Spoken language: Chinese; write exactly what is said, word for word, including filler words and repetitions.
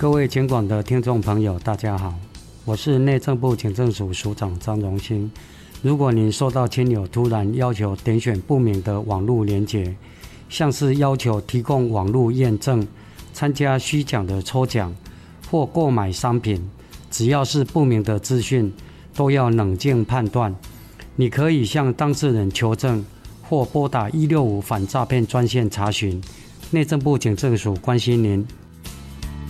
各位警广的听众朋友，大家好，我是内政部警政署署长张荣兴。如果您收到亲友突然要求点选不明的网络连结，像是要求提供网络验证、参加虚奖的抽奖或购买商品，只要是不明的资讯，都要冷静判断。你可以向当事人求证，或拨打一六五反诈骗专线查询。内政部警政署关心您，